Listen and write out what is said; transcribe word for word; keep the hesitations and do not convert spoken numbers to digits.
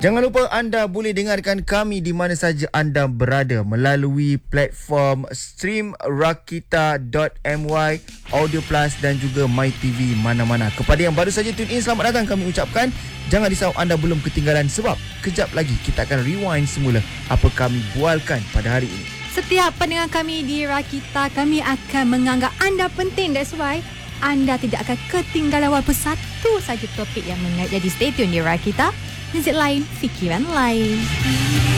Jangan lupa anda boleh dengarkan kami di mana saja anda berada melalui platform stream rakita dot my, Audio Plus dan juga MyTV mana-mana. Kepada yang baru saja tune in, selamat datang kami ucapkan. Jangan risau, anda belum ketinggalan sebab kejap lagi kita akan rewind semula apa kami bualkan pada hari ini. Setiap pendengar kami di Rakita, kami akan menganggap anda penting. That's why anda tidak akan ketinggalan walaupun satu saja topik yang menarik. Jadi stay tune di Rakita. Muzik lain, fikiran lain.